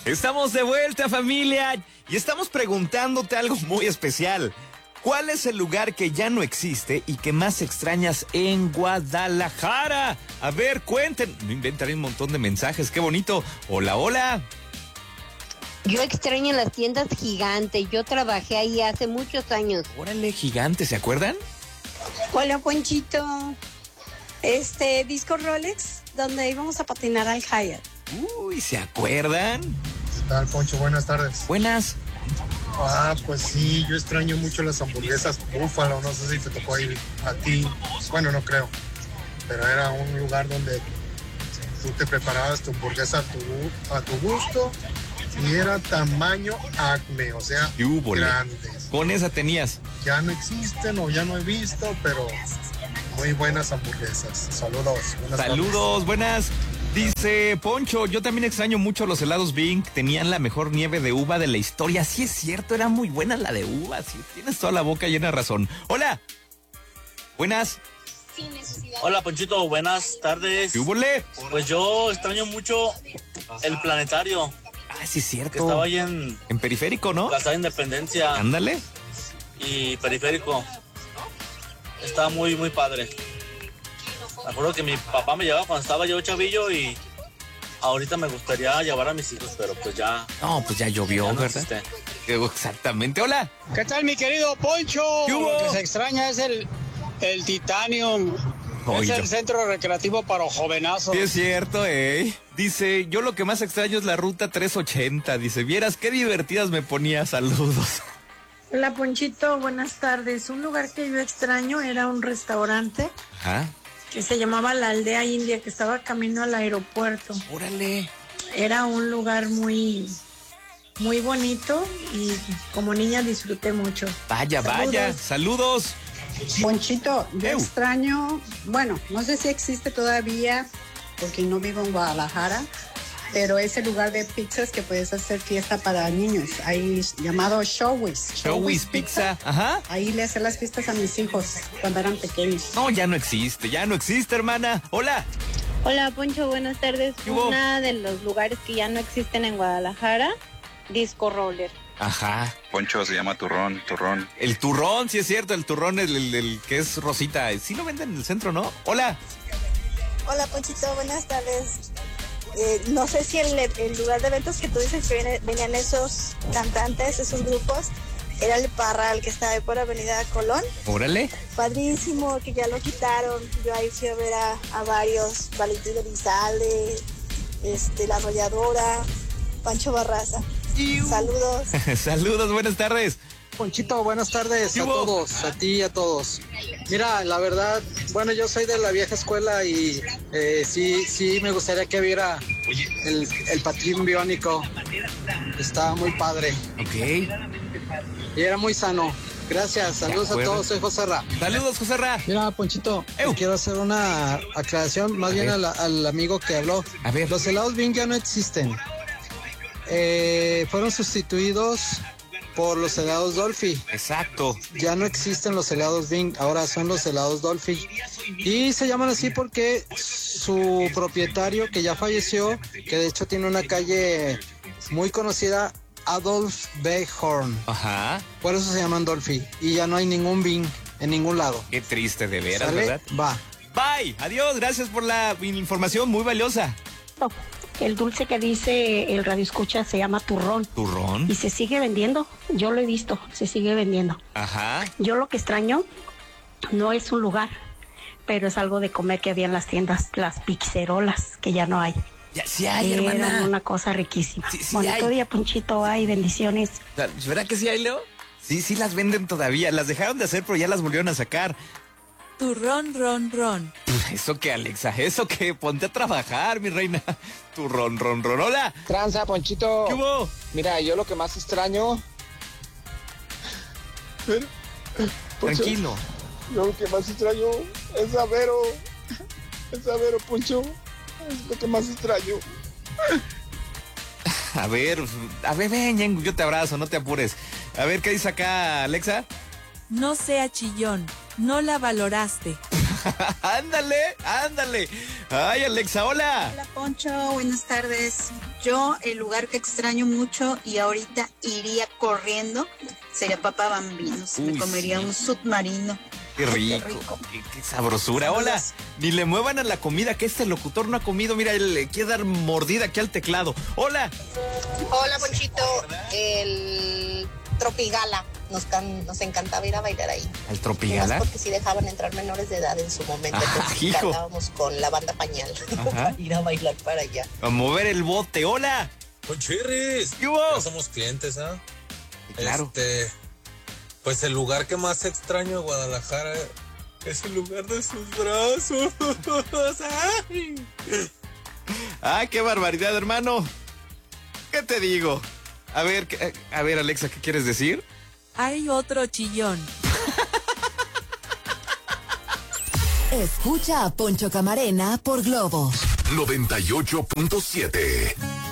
Estamos de vuelta, familia, y estamos preguntándote algo muy especial. ¿Cuál es el lugar que ya no existe y que más extrañas en Guadalajara? A ver, cuenten. No inventaré un montón de mensajes, qué bonito. Hola, hola. Yo extraño las tiendas Gigante. Yo trabajé ahí hace muchos años. Órale, Gigante, ¿se acuerdan? Hola, Ponchito. Disco Rolex, donde íbamos a patinar al Hyatt. Uy, ¿se acuerdan? ¿Qué tal, Poncho? Buenas tardes. Buenas. Pues sí, yo extraño mucho las hamburguesas Búfalo. No sé si te tocó ir a ti. Bueno, no creo. Pero era un lugar donde tú te preparabas tu hamburguesa a tu gusto y era tamaño Acme, o sea, grandes. Con esa tenías. Ya no existen o ya no he visto, pero muy buenas hamburguesas. Saludos. Saludos, buenas. Dice Poncho, yo también extraño mucho los helados Bing, tenían la mejor nieve de uva de la historia. Sí es cierto, era muy buena la de uva, sí, tienes toda la boca llena de razón. Hola. Buenas. Hola, Ponchito, buenas tardes. ¿Qué hubole? Pues yo extraño mucho el planetario. Sí es cierto. Que estaba ahí en Periférico, ¿no? Plaza Independencia. Ándale. Y Periférico. Estaba muy, muy padre. Me acuerdo que mi papá me llevaba cuando estaba yo chavillo y ahorita me gustaría llevar a mis hijos, pero pues ya... No, pues ya llovió, ya no ¿verdad? existe. Exactamente. Hola. ¿Qué tal, mi querido Poncho? Lo que se extraña es el Titanium. Es el centro recreativo para jovenazos. Sí es cierto, Dice, yo lo que más extraño es la ruta 380. Dice, vieras qué divertidas me ponía. Saludos. Hola, Ponchito, buenas tardes. Un lugar que yo extraño era un restaurante. Ajá. Que se llamaba La Aldea India, que estaba camino al aeropuerto. Órale. Era un lugar muy, muy bonito y como niña disfruté mucho. Vaya, vaya. Saludos. Ponchito, yo extraño, bueno, no sé si existe todavía, porque no vivo en Guadalajara, pero ese lugar de pizzas que puedes hacer fiesta para niños, ahí llamado Showbiz. Showbiz Pizza, ajá. Ahí le hacía las fiestas a mis hijos cuando eran pequeños. No, ya no existe, hermana. Hola. Hola, Poncho, buenas tardes. Uno de los lugares que ya no existen en Guadalajara, Disco Roller. Ajá. Poncho, se llama turrón. El turrón, sí es cierto, el turrón, el que es rosita. Sí lo venden en el centro, ¿no? Hola. Hola, Ponchito, buenas tardes. No sé si el lugar de eventos que tú dices que venían esos cantantes, esos grupos, era el Parral, que estaba ahí por Avenida Colón. Órale. Padrísimo, que ya lo quitaron. Yo ahí fui a ver a varios, Valentín Elizalde, La Arrolladora, Pancho Barraza. Saludos. Saludos, buenas tardes. Ponchito, buenas tardes a todos, a ti y a todos. Mira, la verdad, bueno, yo soy de la vieja escuela y sí me gustaría que viera el patín biónico. Estaba muy padre. Ok. Y era muy sano. Gracias, saludos a todos, soy José Ra. Saludos, José Ra. Mira, Ponchito, quiero hacer una aclaración, más bien al amigo que habló. A ver. Los helados Bing ya no existen. Fueron sustituidos por los helados Dolphy. Exacto. Ya no existen los helados Bing, ahora son los helados Dolphy. Y se llaman así porque su propietario, que ya falleció, que de hecho tiene una calle muy conocida, Adolf B. Horn. Ajá. Por eso se llaman Dolphy. Y ya no hay ningún Bing en ningún lado. Qué triste de veras, ¿Sale? ¿verdad? Va. Bye. Adiós. Gracias por la información muy valiosa. El dulce que dice el radio escucha se llama turrón. ¿Turrón? Y se sigue vendiendo. Yo lo he visto, se sigue vendiendo. Ajá. Yo lo que extraño no es un lugar, pero es algo de comer que había en las tiendas, las pizzerolas, que ya no hay. Ya sí hay, Eran hermana. una cosa riquísima. Sí Bonito hay. día, Ponchito, hay bendiciones. ¿Verdad que sí hay, Leo? Sí las venden todavía. Las dejaron de hacer, pero ya las volvieron a sacar. Turrón, ron. ¿Eso qué, Alexa? ¿Eso qué? Ponte a trabajar, mi reina. Turrón, ron. Hola. Tranza, Ponchito. ¿Qué hubo? Mira, yo lo que más extraño... Tranquilo. Yo lo que más extraño es a Vero. Poncho. Es lo que más extraño. A ver, ven, yo te abrazo, no te apures. A ver, ¿qué dice acá, Alexa? No sea chillón, no la valoraste. Ándale. Ay, Alexa, hola. Hola, Poncho, buenas tardes. Yo, el lugar que extraño mucho y ahorita iría corriendo sería Papa Bambinos. Me comería un submarino. Qué rico. Qué sabrosura. Hola. Ni le muevan a la comida, que este locutor no ha comido. Mira, él le quiere dar mordida aquí al teclado. Hola. Hola, Ponchito. El Tropigala. Nos encantaba ir a bailar ahí. ¿Al Tropigala? Porque sí dejaban entrar menores de edad en su momento. Entonces cantábamos con la banda Pañal para ir a bailar para allá. A mover el bote. Hola. Conchirris. ¿Qué hubo? Ya somos clientes, ¿ah? Claro. Pues el lugar que más extraño de Guadalajara es el lugar de sus brazos. ¡Ay, qué barbaridad, hermano! ¿Qué te digo? A ver, Alexa, ¿qué quieres decir? Hay otro chillón. Escucha a Poncho Camarena por Globo 98.7.